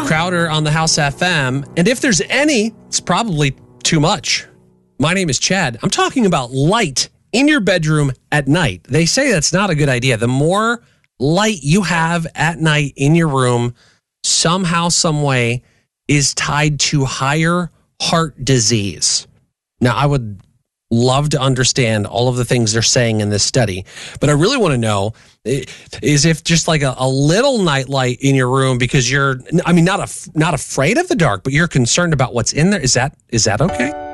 Crowder on the House FM. And if there's any, it's probably too much. My name is Chad. I'm talking about light in your bedroom at night. They say that's not a good idea. The more light you have at night in your room, somehow, some way, is tied to higher heart disease. Now, I would love to understand all of the things they're saying in this study, but I really want to know is if just like a little night light in your room because you're, not afraid of the dark, but you're concerned about what's in there. Is that okay?